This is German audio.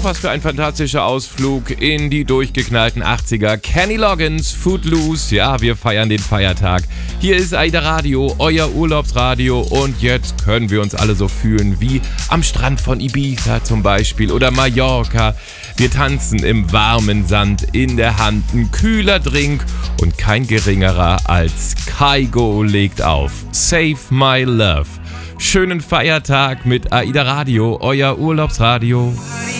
was für ein fantastischer Ausflug in die durchgeknallten 80er. Kenny Loggins, Footloose, ja, wir feiern den Feiertag. Hier ist AIDA Radio, euer Urlaubsradio, und jetzt können wir uns alle so fühlen wie am Strand von Ibiza zum Beispiel oder Mallorca. Wir tanzen im warmen Sand, in der Hand ein kühler Drink und kein geringerer als Kygo legt auf. Save My Love. Schönen Feiertag mit AIDA Radio, euer Urlaubsradio.